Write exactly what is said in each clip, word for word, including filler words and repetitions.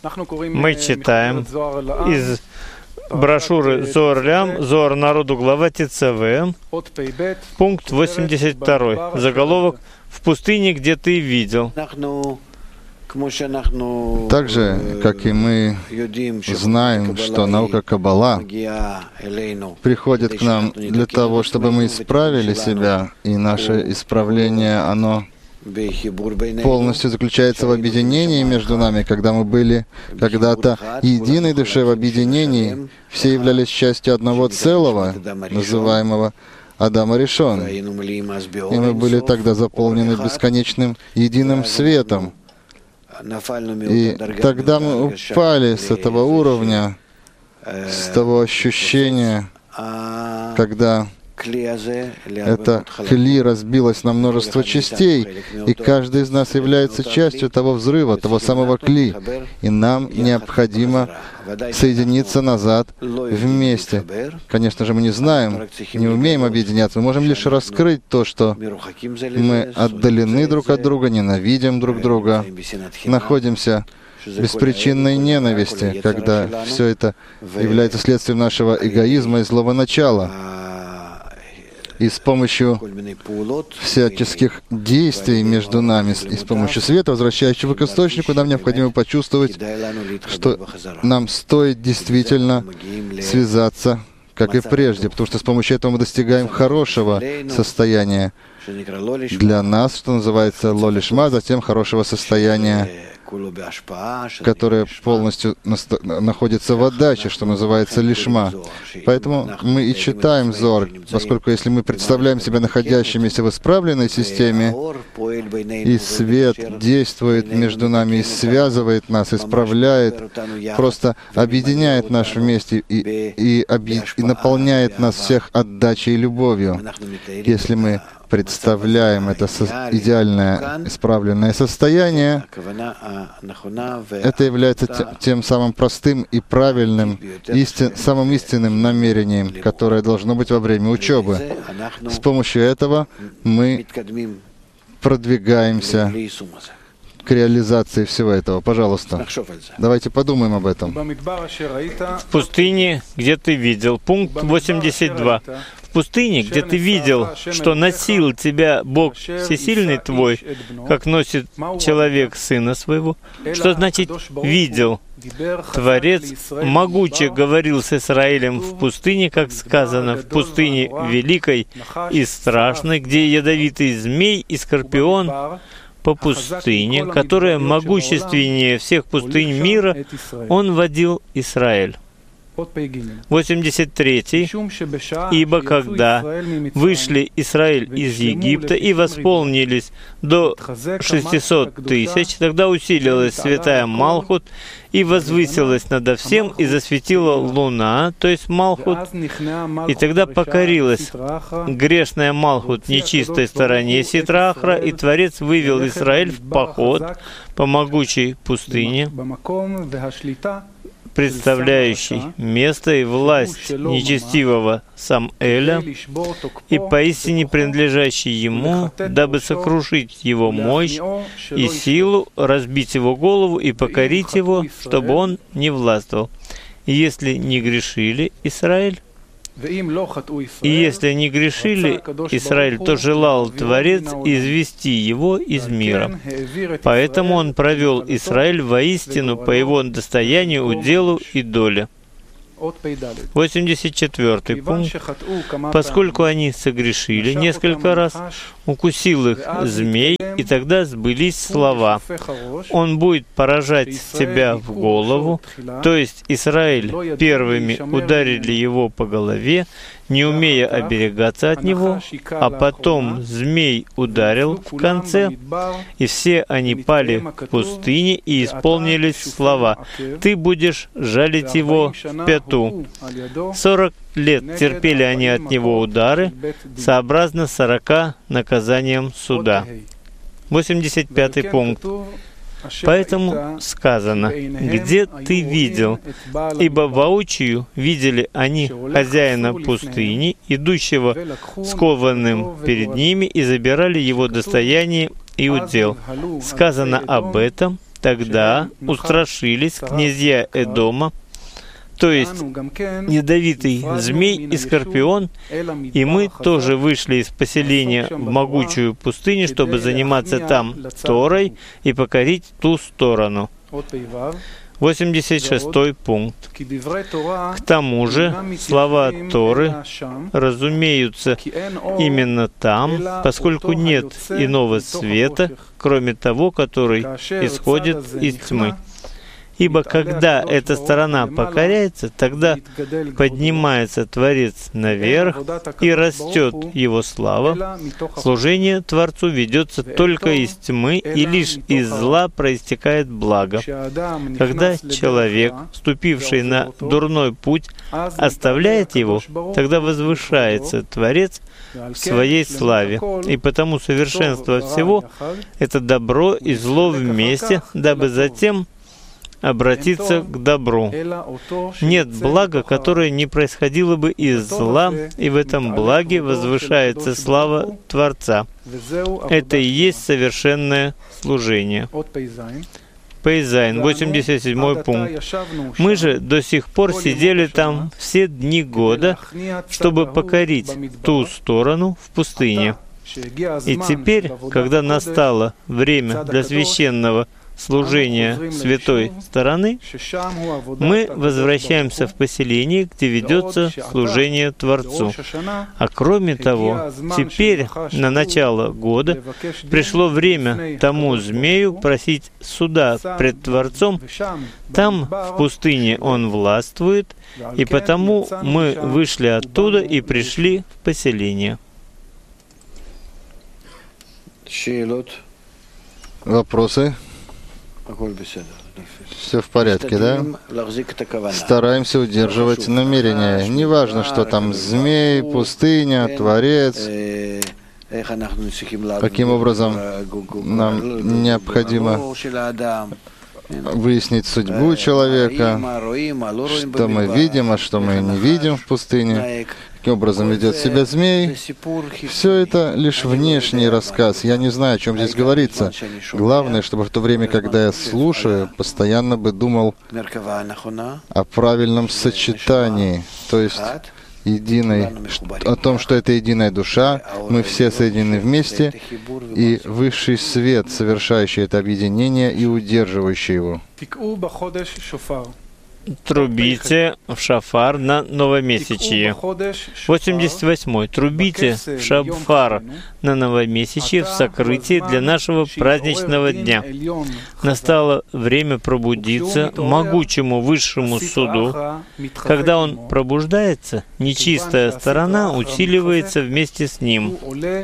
Мы читаем из брошюры Зоар Ле'ам, Зоар народу, глава Тецаве, пункт восемьдесят два, заголовок «В пустыне, где ты видел». Так же, как и мы знаем, что наука Каббала приходит к нам для того, чтобы мы исправили себя, и наше исправление, оно полностью заключается в объединении между нами, когда мы были когда-то единой душой в объединении, все являлись частью одного целого, называемого Адам Аришон. И мы были тогда заполнены бесконечным единым светом. И тогда мы упали с этого уровня, с того ощущения, когда это кли разбилось на множество частей, и каждый из нас является частью того взрыва, того самого кли. И нам необходимо соединиться назад вместе. Конечно же, мы не знаем, не умеем объединяться. Мы можем лишь раскрыть то, что мы отдалены друг от друга, ненавидим друг друга, находимся в беспричинной ненависти, когда все это является следствием нашего эгоизма и злого начала. И с помощью всяческих действий между нами, и с помощью света, возвращающего к источнику, нам необходимо почувствовать, что нам стоит действительно связаться, как и прежде, потому что с помощью этого мы достигаем хорошего состояния для нас, что называется ло-лишма, затем хорошего состояния, которое полностью находится в отдаче, что называется лишма. Поэтому мы и читаем Зоар, поскольку если мы представляем себя находящимися в исправленной системе, и свет действует между нами и связывает нас, исправляет, просто объединяет нас вместе и, и, объ... и наполняет нас всех отдачей и любовью. Если мы представляем это со- идеальное, исправленное состояние, это является т- тем самым простым и правильным, истин, самым истинным намерением, которое должно быть во время учебы. С помощью этого мы продвигаемся к реализации всего этого. Пожалуйста, давайте подумаем об этом. В пустыне, где ты видел. Пункт восемьдесят два. В пустыне, где ты видел, что носил тебя Бог Всесильный твой, как носит человек сына своего. Что значит «видел»? Творец могуче говорил с Израилем в пустыне, как сказано, в пустыне великой и страшной, где ядовитый змей и скорпион, по пустыне, которая могущественнее всех пустынь мира, он водил Израиль. восемьдесят третий. «Ибо когда вышли Израиль из Египта и восполнились до шестисот тысяч, тогда усилилась святая Малхут и возвысилась надо всем, и засветила луна, то есть Малхут, и тогда покорилась грешная Малхут нечистой стороне Ситра-Ахра, и Творец вывел Израиль в поход по могучей пустыне, представляющий место и власть нечестивого Самэля, и поистине принадлежащий ему, дабы сокрушить его мощь и силу, разбить его голову и покорить его, чтобы он не властвовал. И если не грешили Израиль, и если не грешили Израиль, то желал Творец извести его из мира. Поэтому он провел Израиль воистину по его достоянию, уделу и доле. восемьдесят четвёртый пункт. Поскольку они согрешили несколько раз, укусил их змей, и тогда сбылись слова: «Он будет поражать тебя в голову», то есть Израиль первыми ударили его по голове, не умея оберегаться от него, а потом змей ударил в конце, и все они пали в пустыне, и исполнились слова: «Ты будешь жалить его в пяту». Сорок лет терпели они от него удары, сообразно сорока наказаниям суда. восемьдесят пятый пункт. Поэтому сказано: «Где ты видел?» Ибо воочию видели они хозяина пустыни, идущего скованным перед ними, и забирали его достояние и удел. Сказано об этом, Тогда устрашились князья Эдома, то есть ядовитый змей и скорпион, и мы тоже вышли из поселения в могучую пустыню, чтобы заниматься там Торой и покорить ту сторону. восемьдесят шестой пункт. К тому же, слова Торы разумеются именно там, поскольку нет иного света, кроме того, который исходит из тьмы. Ибо когда эта сторона покоряется, тогда поднимается Творец наверх и растет Его слава. Служение Творцу ведется только из тьмы, и лишь из зла проистекает благо. Когда человек, вступивший на дурной путь, оставляет его, тогда возвышается Творец в своей славе. И потому совершенство всего — это добро и зло вместе, дабы затем обратиться к добру. Нет блага, которое не происходило бы из зла, и в этом благе возвышается слава Творца. Это и есть совершенное служение. Пейзайн, восемьдесят седьмой пункт. Мы же до сих пор сидели там все дни года, чтобы покорить ту сторону в пустыне. И теперь, когда настало время для священного служения святой стороны, мы возвращаемся в поселение, где ведется служение Творцу. А кроме того, теперь, на начало года, пришло время тому змею просить суда пред Творцом. Там, в пустыне, он властвует, и потому мы вышли оттуда и пришли в поселение. Вопросы? Все в порядке, да? Стараемся удерживать намерение. Неважно, что там змей, пустыня, Творец. Каким образом нам необходимо выяснить судьбу человека, что мы видим, а что мы не видим в пустыне, каким образом ведет себя змей. Все это лишь внешний рассказ. Я не знаю, о чем здесь говорится. Главное, чтобы в то время, когда я слушаю, постоянно бы думал о правильном сочетании, то есть единой, о том, что это единая душа, мы все соединены вместе, и высший свет, совершающий это объединение и удерживающий его. Трубите в шафар на новомесячье. восемьдесят восьмой. Трубите в шафар на новомесячье в сокрытии для нашего праздничного дня. Настало время пробудиться могучему высшему суду. Когда он пробуждается, нечистая сторона усиливается вместе с ним.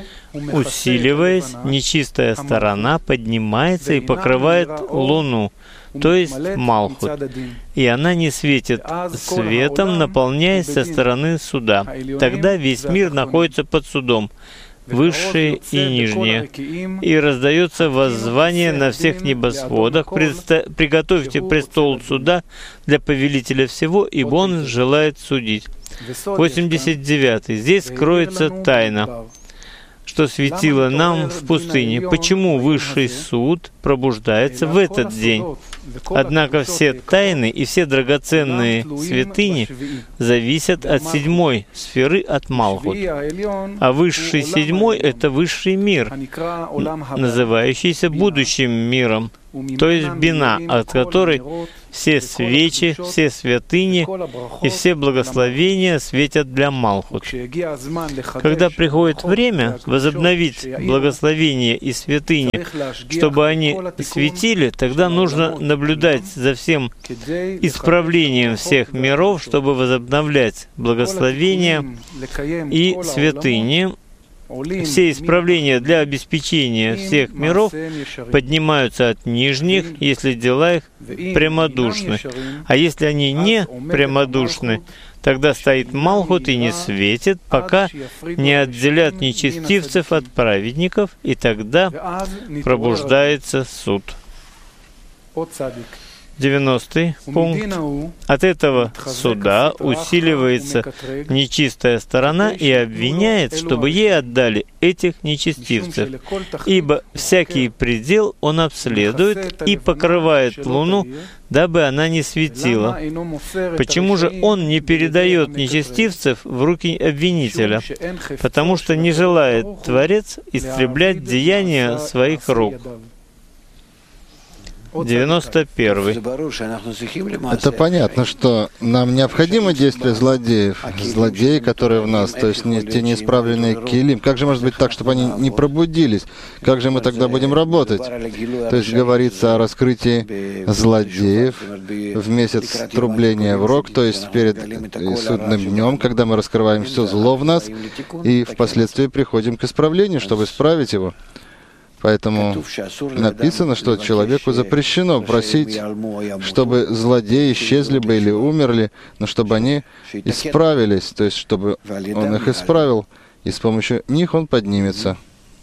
Усиливаясь, нечистая сторона поднимается и покрывает Луну, то есть Малхут, и она не светит светом, наполняясь со стороны суда. Тогда весь мир находится под судом, высшее и нижнее, и раздается воззвание на всех небосводах: «Предста... «Приготовьте престол суда для повелителя всего, ибо он желает судить». восемьдесят девятый. Здесь кроется тайна, что светило нам в пустыне. Почему высший суд пробуждается в этот день? Однако все тайны и все драгоценные святыни зависят от седьмой сферы, от Малхут. А высший седьмой — это высший мир, называющийся будущим миром, то есть Бина, от которой все свечи, все святыни и все благословения светят для Малхут. Когда приходит время возобновить благословения и святыни, чтобы они светили, тогда нужно наблюдать за всем исправлением всех миров, чтобы возобновлять благословения и святыни. Все исправления для обеспечения всех миров поднимаются от нижних, если дела их прямодушны. А если они не прямодушны, тогда стоит Малхут и не светит, пока не отделят нечестивцев от праведников, и тогда пробуждается суд. девяностый пункт. От этого суда усиливается нечистая сторона и обвиняет, чтобы ей отдали этих нечестивцев, ибо всякий предел он обследует и покрывает луну, дабы она не светила. Почему же он не передает нечестивцев в руки обвинителя? Потому что не желает Творец истреблять деяния своих рук. девяносто первый. Это понятно, что нам необходимо действие злодеев, злодеи, которые в нас, то есть не, те неисправленные килим. Как же может быть так, чтобы они не пробудились? Как же мы тогда будем работать? То есть говорится о раскрытии злодеев в месяц трубления в рог, то есть перед судным днем, когда мы раскрываем все зло в нас, и впоследствии приходим к исправлению, чтобы исправить его. Поэтому написано, что человеку запрещено просить, чтобы злодеи исчезли бы или умерли, но чтобы они исправились, то есть чтобы он их исправил, и с помощью них он поднимется.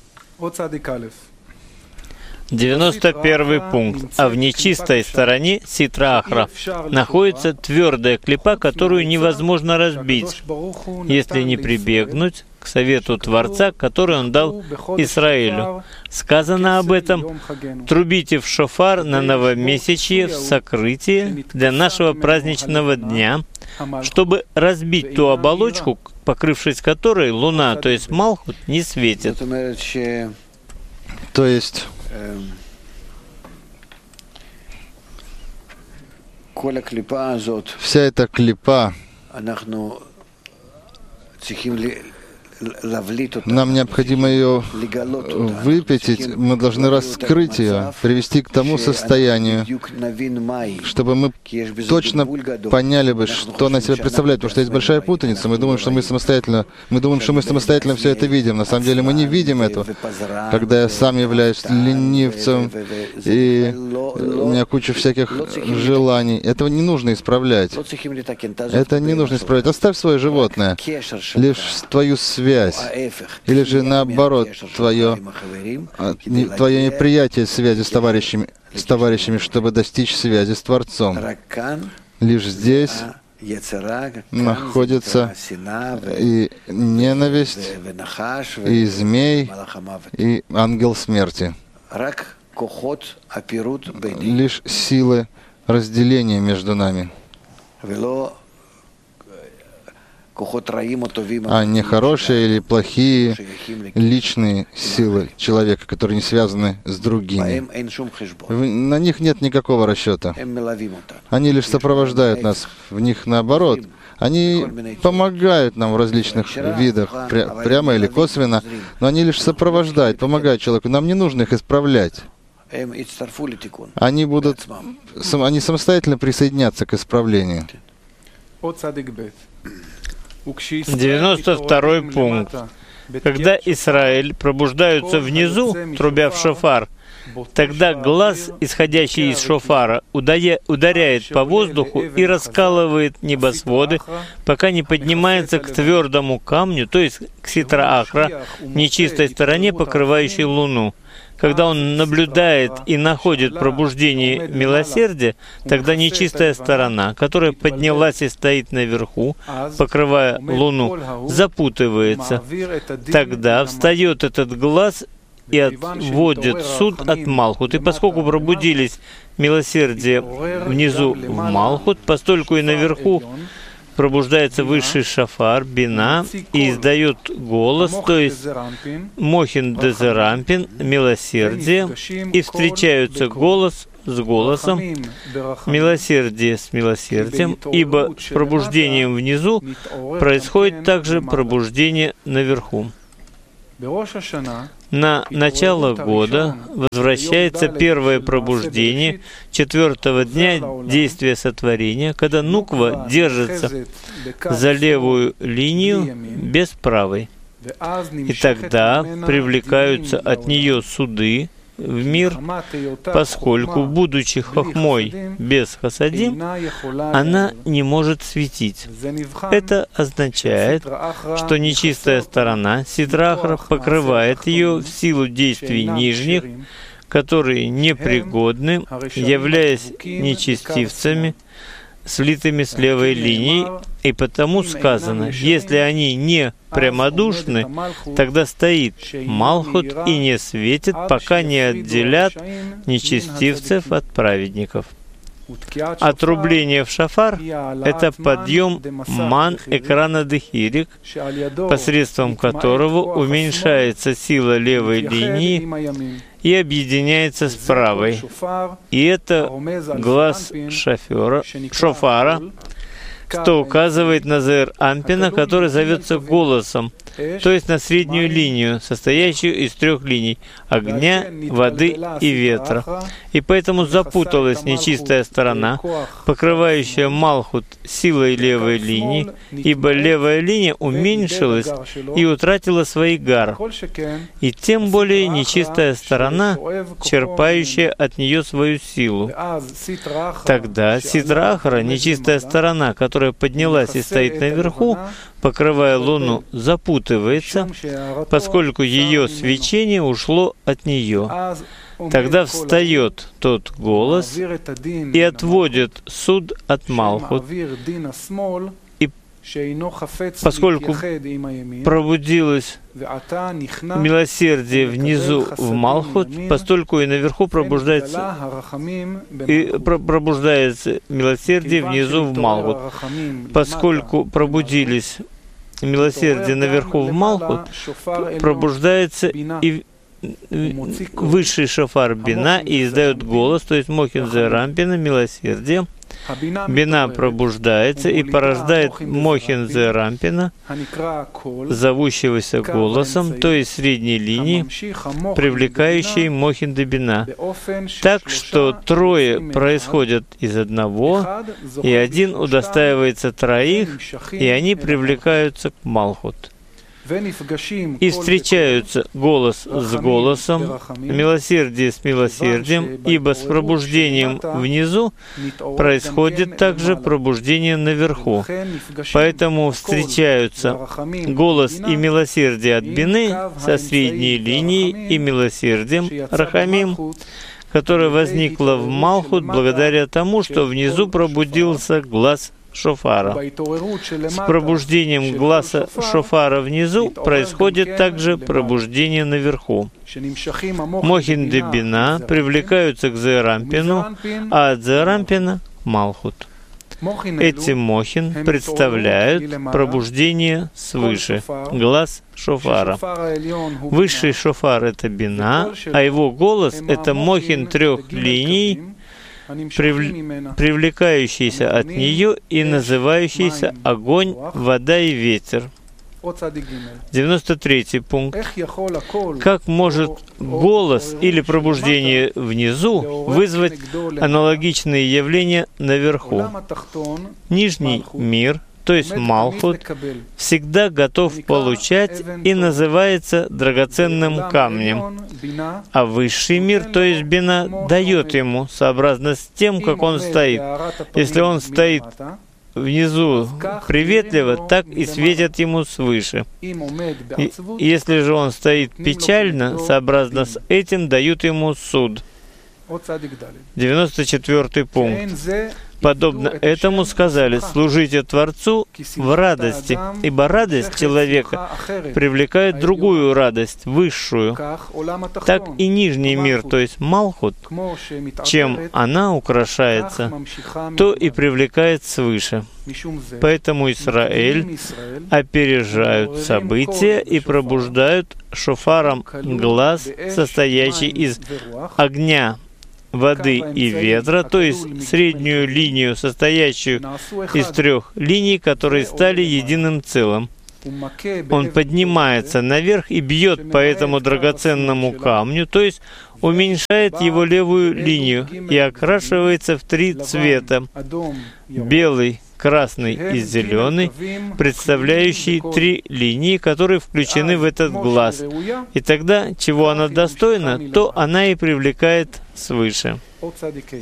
девяносто первый пункт. А в нечистой стороне ситра ахра находится твердая клипа, которую невозможно разбить, если не прибегнуть к совету Творца, который он дал Израилю. Сказано об этом: «Трубите в шофар на новомесячье в сокрытие для нашего праздничного дня, чтобы разбить ту оболочку, покрывшись которой луна, то есть Малхут, не светит». То есть вся эта клипа, нам необходимо ее выпятить, мы должны раскрыть ее, привести к тому состоянию, чтобы мы точно поняли бы, что она себя представляет, потому что есть большая путаница. Мы думаем, что мы самостоятельно, мы думаем, что мы самостоятельно все это видим. На самом деле мы не видим этого. Когда я сам являюсь ленивцем, и у меня куча всяких желаний, этого не нужно исправлять. Это не нужно исправлять. Оставь свое животное, лишь твою связь. Или же наоборот, твое, не, твое неприятие связи с товарищами, с товарищами, чтобы достичь связи с Творцом. Лишь здесь находится и ненависть, и змей, и ангел смерти. Лишь силы разделения между нами, а не хорошие или плохие личные силы человека, которые не связаны с другими. На них нет никакого расчета. Они лишь сопровождают нас. В них наоборот. Они помогают нам в различных видах, пря- прямо или косвенно, но они лишь сопровождают, помогают человеку. Нам не нужно их исправлять. Они будут, они самостоятельно присоединятся к исправлению. девяносто второй пункт. Когда Израиль пробуждаются внизу, трубя в шофар, тогда глаз, исходящий из шофара, ударяет по воздуху и раскалывает небосводы, пока не поднимается к твердому камню, то есть к ситра ахра, нечистой стороне, покрывающей луну. Когда он наблюдает и находит пробуждение милосердия, тогда нечистая сторона, которая поднялась и стоит наверху, покрывая луну, запутывается. Тогда встает этот глаз и отводит суд от Малхут. И поскольку пробудились милосердие внизу в Малхут, постольку и наверху пробуждается высший шафар, бина, и издает голос, то есть мохин дезерампин, милосердие, и встречаются голос с голосом, милосердие с милосердием, ибо с пробуждением внизу происходит также пробуждение наверху. На начало года возвращается первое пробуждение четвертого дня действия сотворения, когда нуква держится за левую линию без правой. И тогда привлекаются от нее суды в мир, поскольку, будучи хохмой без хасадим, она не может светить. Это означает, что нечистая сторона ситра ахра покрывает ее в силу действий нижних, которые непригодны, являясь нечестивцами, слитыми с левой линией, и потому сказано, если они не прямодушны, тогда стоит Малхут и не светит, пока не отделят нечестивцев от праведников. Отрубление в шафар — это подъем ман экрана Дехирик, посредством которого уменьшается сила левой линии и объединяется с правой. И это глаз шофера, шофара, что указывает на Зеэр Анпина, который зовется голосом, то есть на среднюю линию, состоящую из трех линий — огня, воды и ветра. И поэтому запуталась нечистая сторона, покрывающая Малхут силой левой линии, ибо левая линия уменьшилась и утратила свои гар. И тем более нечистая сторона, черпающая от нее свою силу. Тогда Ситра Ахра, нечистая сторона, которая поднялась и стоит наверху, покрывая Луну, запутывается, поскольку ее свечение ушло от нее. Тогда встает тот голос и отводит суд от Малхут. И поскольку пробудилось милосердие внизу в Малхут, постольку и наверху пробуждается, и пробуждается милосердие внизу в Малхут. Поскольку пробудились милосердие наверху в Малхут, пробуждается и высший шофар Бина и издает голос, то есть Мохин Зеэр Анпина, милосердие. Бина пробуждается и порождает Мохин Зеэр Анпина, зовущегося голосом, то есть средней линии, привлекающей Мохин де Бина. Так что трое происходят из одного, и один удостаивается троих, и они привлекаются к Малхут. И встречаются голос с голосом, милосердие с милосердием, ибо с пробуждением внизу происходит также пробуждение наверху. Поэтому встречаются голос и милосердие от Бины со средней линией и миссердием Рахамим, которое возникло в Малхут благодаря тому, что внизу пробудился глаз шофара. С пробуждением глаза шофара внизу происходит также пробуждение наверху. Мохин де Бина привлекаются к Зеэр Анпину, а от Зеэр Анпина — Малхут. Эти мохин представляют пробуждение свыше, глаз шофара. Высший шофар — это Бина, а его голос — это мохин трех линий, привлекающийся от нее и называющийся огонь, вода и ветер. девяносто третий пункт. Как может голос или пробуждение внизу вызвать аналогичные явления наверху? Нижний мир, то есть Малхут, всегда готов получать и называется драгоценным камнем, а высший мир, то есть Бина, дает ему, сообразно с тем, как он стоит. Если он стоит внизу приветливо, так и светят ему свыше. И если же он стоит печально, сообразно с этим дают ему суд. девяносто четвёртый пункт. Подобно этому сказали: служите Творцу в радости, ибо радость человека привлекает другую радость, высшую. Так и нижний мир, то есть Малхут, чем она украшается, то и привлекает свыше. Поэтому Исраэль опережают события и пробуждают шофаром глаз, состоящий из огня, воды и ветра, то есть среднюю линию, состоящую из трех линий, которые стали единым целым. Он поднимается наверх и бьет по этому драгоценному камню, то есть уменьшает его левую линию и окрашивается в три цвета: белый, красный и зеленый, представляющие три линии, которые включены в этот глаз. И тогда, чего она достойна, то она и привлекает свыше.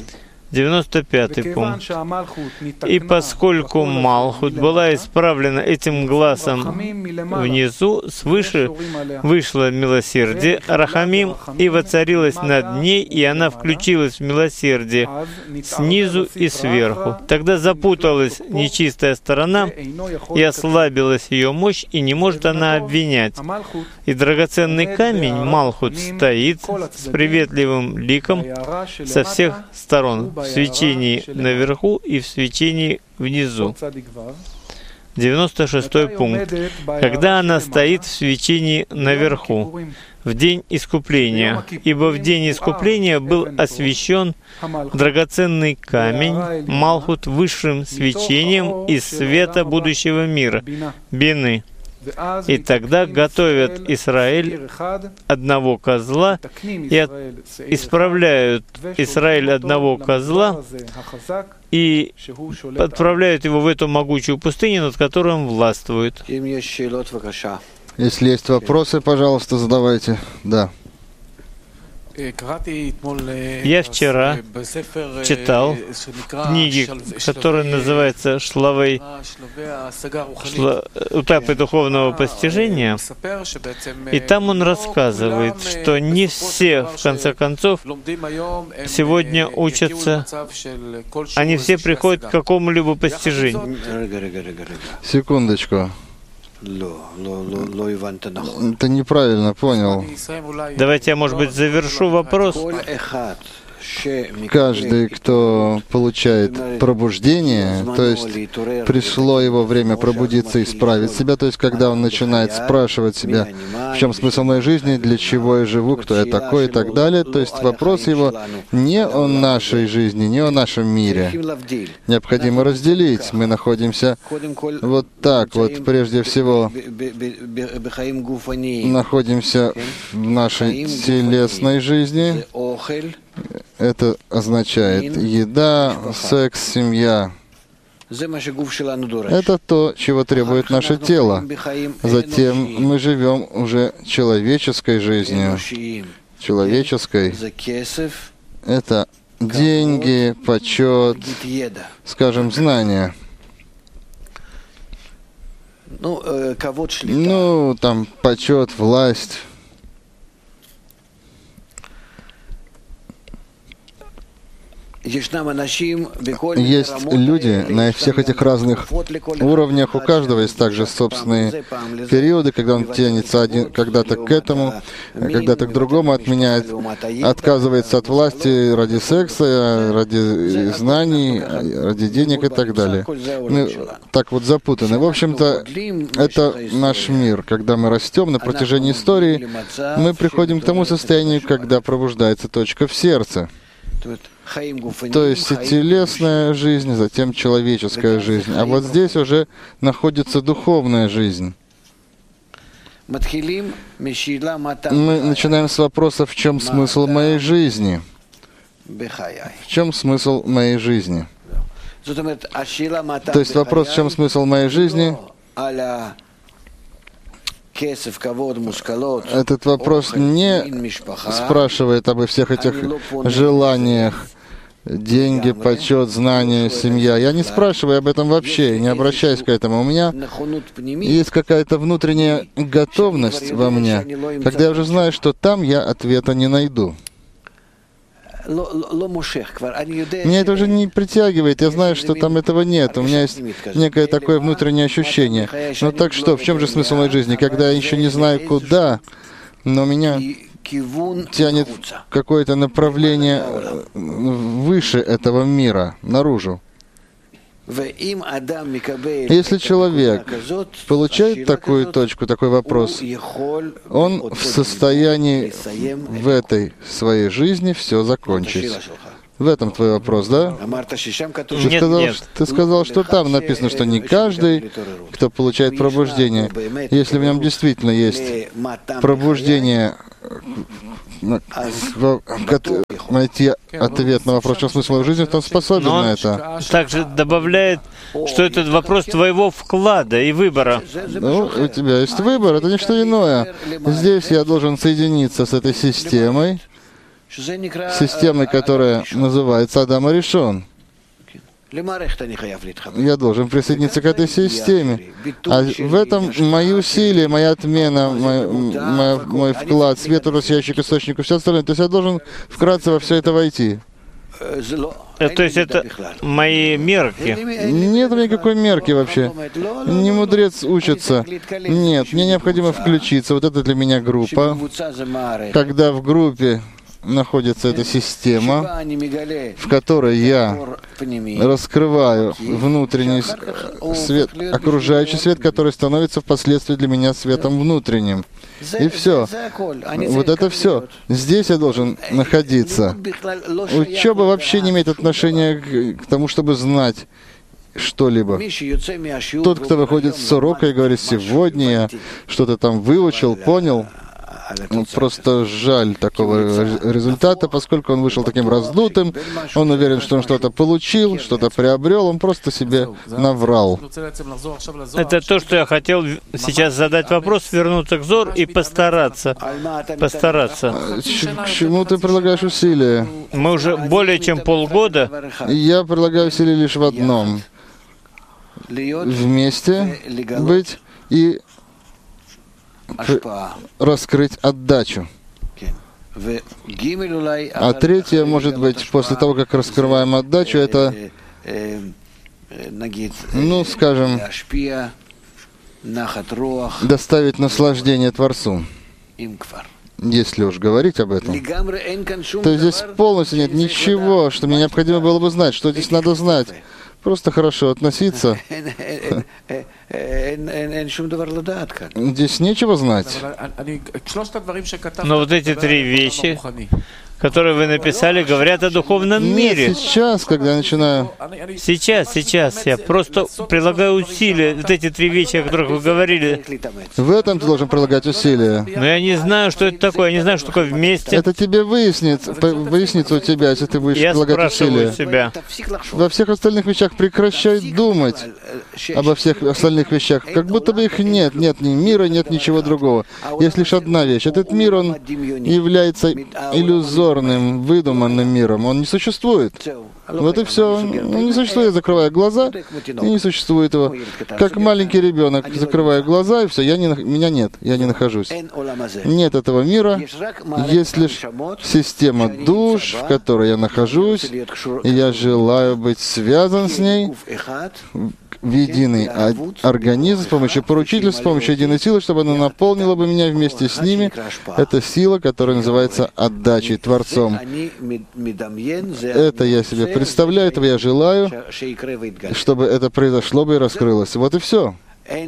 девяносто пятый пункт. И поскольку Малхут была исправлена этим глазом внизу, свыше вышло милосердие, Рахамим, и воцарилось над ней, и она включилась в милосердие снизу и сверху. Тогда запуталась нечистая сторона, и ослабилась ее мощь, и не может она обвинять. И драгоценный камень Малхут стоит с приветливым ликом со всех сторон, в свечении наверху и в свечении внизу. девяносто шестой пункт. Когда она стоит в свечении наверху, в день искупления, ибо в день искупления был освящен драгоценный камень Малхут высшим свечением из света будущего мира, Бины. И тогда готовят Израиль одного козла и от... исправляют Израиль одного козла и отправляют его в эту могучую пустыню, над которой он властвует. Если есть вопросы, пожалуйста, задавайте. Да. Я вчера читал в книге, которая называется «Шлавей шла, этапы духовного постижения», и там он рассказывает, что не все, в конце концов, сегодня учатся, они все приходят к какому-либо постижению. Секундочку. Ты неправильно понял. Давайте я, может быть, завершу вопрос. Каждый, кто получает пробуждение, то есть пришло его время пробудиться и исправить себя, то есть когда он начинает спрашивать себя, в чем смысл моей жизни, для чего я живу, кто я такой и так далее, то есть вопрос его не о нашей жизни, не о нашем мире. Необходимо разделить. Мы находимся вот так вот, прежде всего, находимся в нашей телесной жизни. Это означает еда, секс, семья. Это то, чего требует наше тело. Затем мы живем уже человеческой жизнью. Человеческой. Это деньги, почет, скажем, знания. Ну, там, почет, власть. Есть люди на всех этих разных уровнях, у каждого есть также собственные периоды, когда он тянется один, когда-то к этому, когда-то к другому, отменяет, отказывается от власти ради секса, ради знаний, ради денег и так далее. Мы так вот запутаны. В общем-то, это наш мир. Когда мы растем на протяжении истории, мы приходим к тому состоянию, когда пробуждается точка в сердце. То есть телесная жизнь, затем человеческая жизнь. А вот здесь уже находится духовная жизнь. Мы начинаем с вопроса, в чем смысл моей жизни? В чем смысл моей жизни? То есть вопрос, в чем смысл моей жизни? Этот вопрос не спрашивает обо всех этих желаниях, деньги, почет, знания, семья. Я не спрашиваю об этом вообще, не обращаюсь к этому. У меня есть какая-то внутренняя готовность во мне, когда я уже знаю, что там я ответа не найду. Меня это уже не притягивает, я знаю, что там этого нет. У меня есть некое такое внутреннее ощущение. Но так что, в чем же смысл моей жизни? Когда я еще не знаю куда, но меня тянет какое-то направление выше этого мира, наружу. Если человек получает такую точку, такой вопрос, он в состоянии в этой своей жизни все закончить. В этом твой вопрос, да? Ты нет, сказал, нет. ты сказал, что там написано, что не каждый, кто получает пробуждение, если в нем действительно есть пробуждение, найти ответ на вопрос, в чем смысл жизни, то он способен Но на это. Также добавляет, что это вопрос твоего вклада и выбора. Ну, у тебя есть выбор, это не что иное. Здесь я должен соединиться с этой системой, системой, которая называется Адам Аришон. Я должен присоединиться к этой системе. А в этом мои усилия, моя отмена, мой, мой, мой вклад, свет, уросящий к источнику, все остальное. То есть я должен вкратце во все это войти. То есть это мои мерки? Нет никакой мерки вообще. Не мудрец учится. Нет, мне необходимо включиться. Вот это для меня группа. Когда в группе находится эта система, в которой я раскрываю внутренний свет, окружающий свет, который становится впоследствии для меня светом внутренним. И все. Вот это все. Здесь я должен находиться. Учеба вообще не имеет отношения к тому, чтобы знать что-либо. Тот, кто выходит с урока и говорит: сегодня я что-то там выучил, понял, ну, просто жаль такого результата, поскольку он вышел таким раздутым, он уверен, что он что-то получил, что-то приобрел, он просто себе наврал. Это то, что я хотел сейчас задать вопрос, вернуться к Зор и постараться. Постараться. К чему ты прилагаешь усилия? Мы уже более чем полгода. Я прилагаю усилия лишь в одном. Вместе быть и раскрыть отдачу. А третье, может быть, после того, как раскрываем отдачу, это, ну, скажем, доставить наслаждение Творцу. Если уж говорить об этом, то здесь полностью нет ничего, что мне необходимо было бы знать, что здесь надо знать. Просто хорошо относиться. Здесь нечего знать. Но вот эти три вещи, которые вы написали, говорят о духовном мире. Нет, сейчас, когда я начинаю... Сейчас, сейчас. Я просто прилагаю усилия. Вот эти три вещи, о которых вы говорили. В этом ты должен прилагать усилия. Но я не знаю, что это такое. Я не знаю, что такое вместе. Это тебе выяснится, выяснится у тебя, если ты будешь я прилагать усилия. Себя. Во всех остальных вещах прекращай думать обо всех остальных вещах. Как будто бы их нет. Нет ни мира, нет ничего другого. Есть лишь одна вещь. Этот мир, он является иллюзорным, выдуманным миром. Он не существует. Вот и все. Он не существует, я закрываю глаза, и не существует его. Как маленький ребенок, закрываю глаза, и все, я не, меня нет, я не нахожусь. Нет этого мира, есть лишь система душ, в которой я нахожусь, и я желаю быть связан с ней в единый организм с помощью поручительств, с помощью единой силы, чтобы она наполнила бы меня вместе с ними. Это сила, которая называется отдачей Творцом. Это я себе представляю, этого я желаю, чтобы это произошло бы и раскрылось. Вот и все.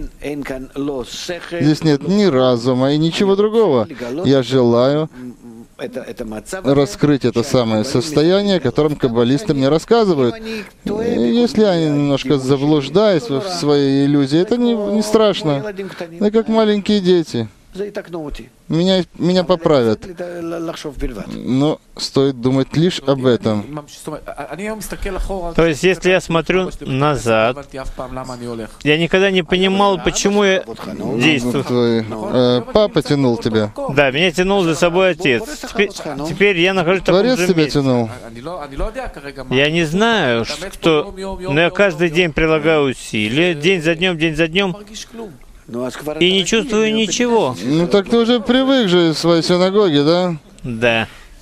Здесь нет ни разума и ничего другого. Я желаю раскрыть это самое состояние, о котором каббалисты мне рассказывают. И если я немножко заблуждаюсь в своей иллюзии, это не, не страшно. Это как маленькие дети. Меня, меня поправят. Но стоит думать лишь об этом. То есть, если я смотрю назад, я никогда не понимал, почему я действую. Твой, э, папа тянул тебя. Да, меня тянул за собой отец. Теперь, теперь я нахожусь в таком Творец же тебя месте. тянул. Я не знаю, кто... Но я каждый день прилагаю усилия, день за днем, день за днем. И не чувствую ничего. Ну так ты уже привык же в своей синагоге, да? Да.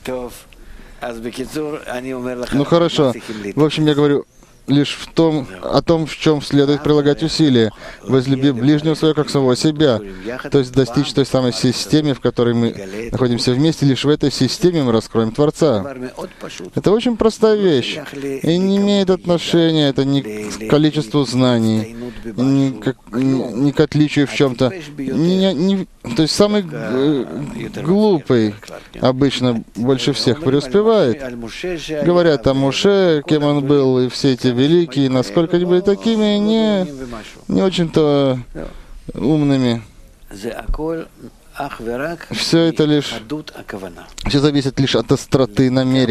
Ну хорошо. В общем, я говорю лишь в том, о том, в чем следует прилагать усилия. Возлюби ближнего своего, как самого себя. То есть достичь той самой системы, в которой мы находимся вместе. Лишь в этой системе мы раскроем Творца. Это очень простая вещь. И не имеет отношения это ни к количеству знаний, ни к, ни к отличию в чем-то. Ни, ни, то есть самый глупый обычно больше всех преуспевает. Говорят о Моше, кем он был, и все эти великие, насколько они были такими, не, не очень-то умными. Все это лишь, все зависит лишь от остроты намерения.